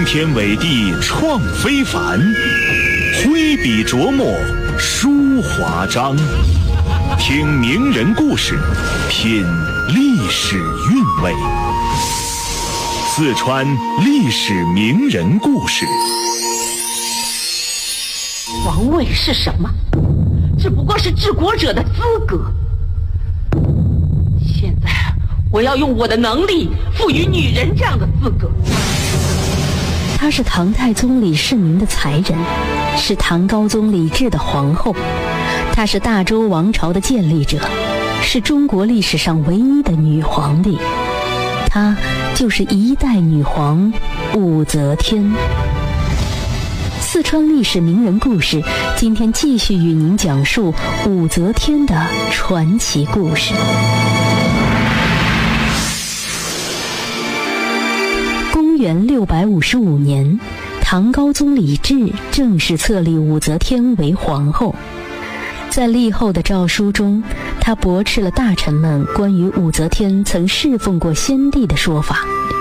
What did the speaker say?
天伟地创非凡，挥笔琢磨书华章。听名人故事，品历史韵味。四川历史名人故事。 王位是什么？只不过是治国者的资格。现在我要用我的能力赋予女人这样的资格。 她是唐太宗李世民的才人，是唐高宗李治的皇后，她是大周王朝的建立者，是中国历史上唯一的女皇帝。她就是一代女皇武则天。四川历史名人故事，今天继续与您讲述武则天的传奇故事。公元655年，唐高宗李治正式册立武则天为皇后。在立后的诏书中，他驳斥了大臣们关于武则天曾侍奉过先帝的说法，